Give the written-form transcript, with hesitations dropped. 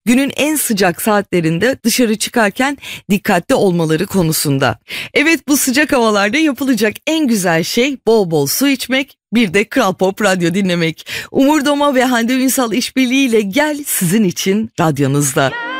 günün en sıcak saatlerinde dışarı çıkarken dikkatli olmaları konusunda. Evet, bu sıcak havalarda yapılacak en güzel şey bol bol su içmek, bir de Kral Pop Radyo dinlemek. Umur Doma ve Hande Ünsal işbirliğiyle Gel sizin için radyonuzda.